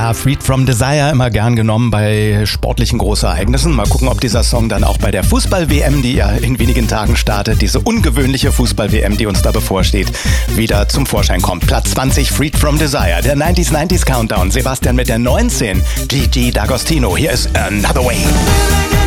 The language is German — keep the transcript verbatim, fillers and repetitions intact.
Ja, Freed from Desire immer gern genommen bei sportlichen Großereignissen. Mal gucken, ob dieser Song dann auch bei der Fußball-W M, die ja in wenigen Tagen startet, diese ungewöhnliche Fußball-W M, die uns da bevorsteht, wieder zum Vorschein kommt. Platz zwanzig, Freed from Desire, der neunziger neunziger Countdown. Sebastian mit der neunzehn, Gigi D'Agostino. Hier ist Another Way.